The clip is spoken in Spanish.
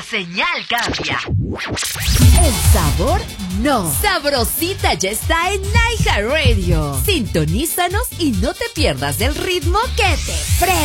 la señal cambia. El sabor no. Sabrosita ya está en iHeartRadio. Sintonízanos y no te pierdas el ritmo que te frena.